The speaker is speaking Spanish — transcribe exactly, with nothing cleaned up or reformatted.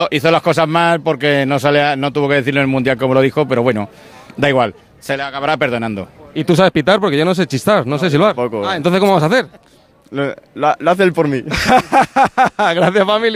Hizo las cosas mal porque no, sale a, no tuvo que decirlo en el Mundial como lo dijo, pero bueno, da igual, se le acabará perdonando. Y tú sabes pitar porque yo no sé chistar, no, no sé silbar. Tampoco. Ah, entonces ¿cómo vas a hacer? Lo, lo, lo hace él por mí. Gracias, familia.